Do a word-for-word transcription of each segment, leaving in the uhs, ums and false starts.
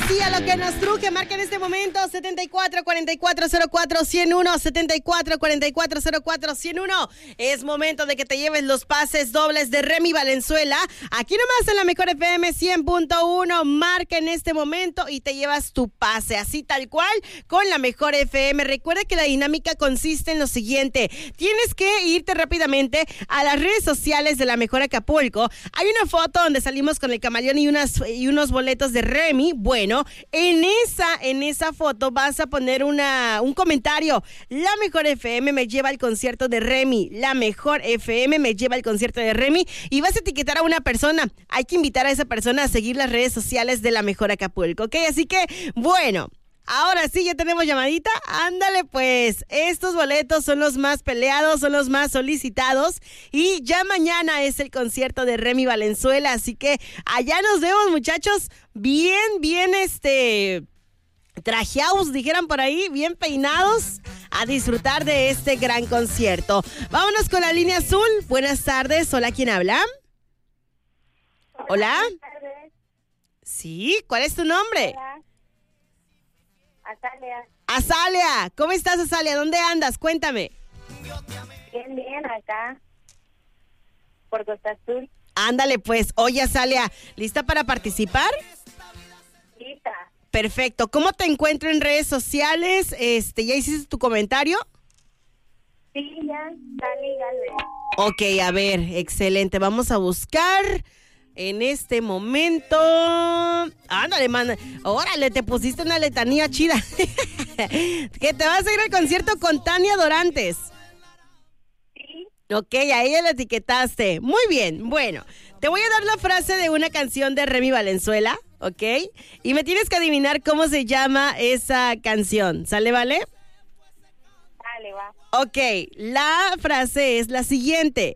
sí, a lo que nos truje, marca en este momento setenta y cuatro, cuarenta y cuatro, cero cuatro, ciento uno, setenta y cuatro, cuarenta y cuatro, cero cuatro, ciento uno. Es momento de que te lleves los pases dobles de Remy Valenzuela. Aquí nomás en la Mejor F M cien punto uno, marca en este momento y te llevas tu pase, así tal cual, con la Mejor F M. Recuerda que la dinámica consiste en lo siguiente. Tienes que irte rápidamente a las redes sociales de la Mejor Acapulco. Hay una foto donde salimos con el camaleón y, unas, y unos boletos de Remy. Bueno, en esa, en esa foto vas a poner una, un comentario. La Mejor F M me lleva al concierto de Remy. La Mejor F M me lleva al concierto de Remy. Y vas a etiquetar a una persona. Hay que invitar a esa persona a seguir las redes sociales de la Mejor Acapulco, ¿ok? Así que, bueno, ahora sí, ya tenemos llamadita. Ándale, pues, estos boletos son los más peleados, son los más solicitados. Y ya mañana es el concierto de Remy Valenzuela. Así que allá nos vemos, muchachos. Bien, bien, este, trajeados, dijeran por ahí, bien peinados, a disfrutar de este gran concierto. Vámonos con la línea azul. Buenas tardes. Hola, ¿quién habla? Hola. Buenas tardes. Sí, ¿cuál es tu nombre? Hola. Azalia. Azalia, ¿cómo estás, Azalia? ¿Dónde andas? Cuéntame. Bien, bien, acá. Por Costa Azul. Ándale, pues. Oye, Azalia, ¿lista para participar? Lista. Perfecto. ¿Cómo te encuentro en redes sociales? Este, ¿ya hiciste tu comentario? Sí, ya. Dale, dale. Ok, a ver, excelente. Vamos a buscar en este momento. Ándale, man. Órale, te pusiste una letanía chida. Que te vas a ir al concierto con Tania Dorantes. Sí. Ok, a ella la etiquetaste. Muy bien, bueno. Te voy a dar la frase de una canción de Remy Valenzuela, ¿ok? Y me tienes que adivinar cómo se llama esa canción. ¿Sale, vale? Dale, va. Ok, la frase es la siguiente.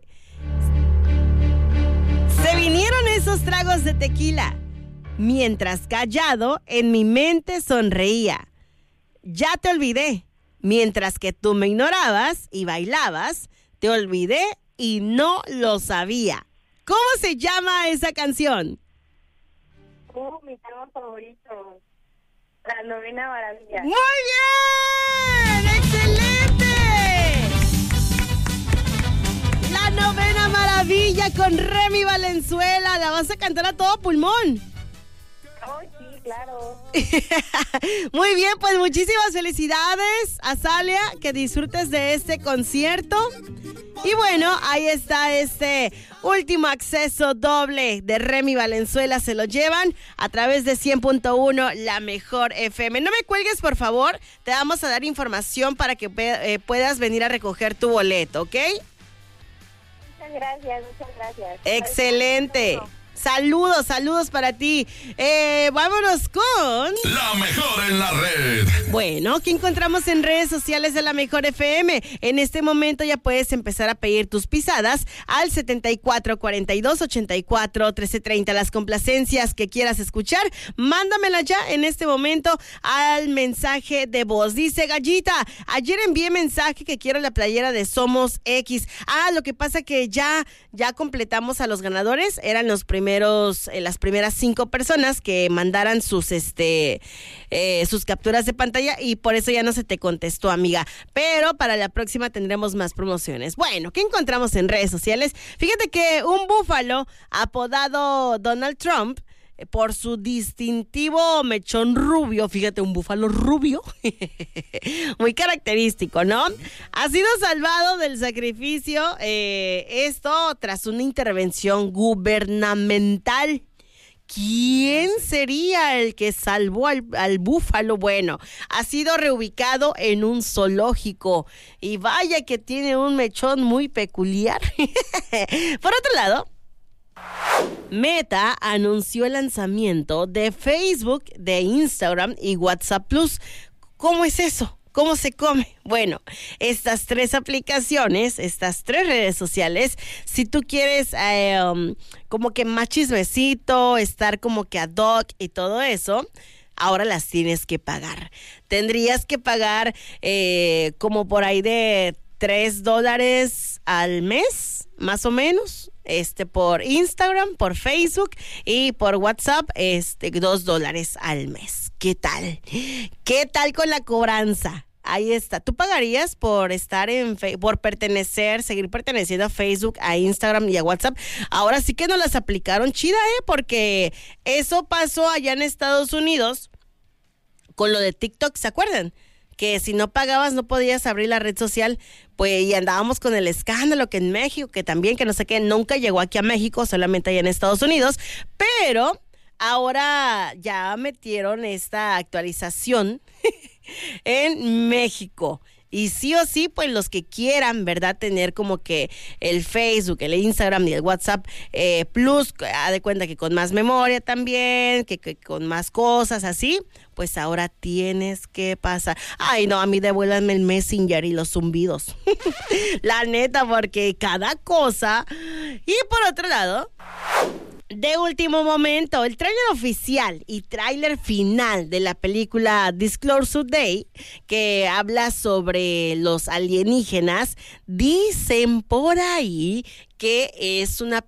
Se vinieron esos tragos de tequila, mientras callado en mi mente sonreía. Ya te olvidé, mientras que tú me ignorabas y bailabas, te olvidé y no lo sabía. ¿Cómo se llama esa canción? Uh, mi tema favorito. La novena maravilla. ¡Muy bien! ¡Excelente! La novena maravilla con Remy Valenzuela. La vas a cantar a todo pulmón. Oh, sí, claro. Muy bien, pues muchísimas felicidades, Azalia, que disfrutes de este concierto. Y bueno, ahí está este último acceso doble de Remy Valenzuela. Se lo llevan a través de cien punto uno, la Mejor F M. No me cuelgues, por favor. Te vamos a dar información para que eh, puedas venir a recoger tu boleto, ¿ok? Muchas gracias, muchas gracias. Excelente. Saludos, saludos para ti. Eh, vámonos con... La Mejor en la red. Bueno, ¿qué encontramos en redes sociales de la Mejor F M? En este momento ya puedes empezar a pedir tus pisadas al setenta y cuatro, cuarenta y dos, ochenta y cuatro, trece treinta. Las complacencias que quieras escuchar, mándamela ya en este momento al mensaje de voz. Dice Gallita, ayer envié mensaje que quiero la playera de Somos X. Ah, lo que pasa que ya, ya completamos a los ganadores. Eran los primeros Primeros, eh, las primeras cinco personas que mandaran sus este eh, sus capturas de pantalla y por eso ya no se te contestó, amiga. Pero para la próxima tendremos más promociones. Bueno, ¿qué encontramos en redes sociales? Fíjate que un búfalo apodado Donald Trump, por su distintivo mechón rubio, fíjate, un búfalo rubio, muy característico, ¿no? Ha sido salvado del sacrificio, eh, esto tras una intervención gubernamental. ¿Quién sería el que salvó al, al búfalo? Bueno, ha sido reubicado en un zoológico y vaya que tiene un mechón muy peculiar. Por otro lado, Meta anunció el lanzamiento de Facebook, de Instagram y WhatsApp Plus. ¿Cómo es eso? ¿Cómo se come? Bueno, estas tres aplicaciones, estas tres redes sociales, si tú quieres eh, um, como que más chismecito, estar como que ad hoc y todo eso, ahora las tienes que pagar. Tendrías que pagar eh, como por ahí de tres dólares al mes, más o menos. este, por Instagram, por Facebook y por WhatsApp, este, dos dólares al mes. ¿Qué tal? ¿Qué tal con la cobranza? Ahí está. ¿Tú pagarías por estar en, por pertenecer, seguir perteneciendo a Facebook, a Instagram y a WhatsApp? Ahora sí que nos las aplicaron chida, ¿eh? Porque eso pasó allá en Estados Unidos con lo de TikTok, ¿se acuerdan? Que si no pagabas no podías abrir la red social, pues, y andábamos con el escándalo que en México, que también, que no sé qué, nunca llegó aquí a México, solamente allá en Estados Unidos, pero ahora ya metieron esta actualización en México. Y sí o sí, pues los que quieran, ¿verdad? Tener como que el Facebook, el Instagram y el WhatsApp eh, Plus, haz de cuenta que con más memoria también, que, que con más cosas así, pues ahora tienes que pasar. Ay, no, a mí devuélvanme el Messenger y los zumbidos. La neta, porque cada cosa. Y por otro lado, de último momento, el tráiler oficial y tráiler final de la película Disclosure Day, que habla sobre los alienígenas, dicen por ahí que es una